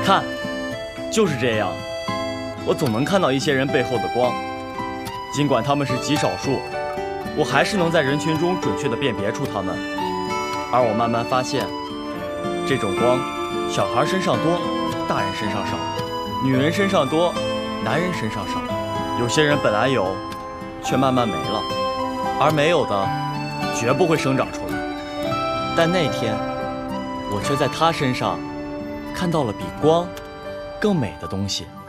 看，就是这样，我总能看到一些人背后的光，尽管他们是极少数，我还是能在人群中准确地辨别出他们。而我慢慢发现，这种光，小孩身上多，大人身上少；女人身上多，男人身上少。有些人本来有，却慢慢没了，而没有的，绝不会生长出来。但那天，我却在他身上看到了比光更美的东西。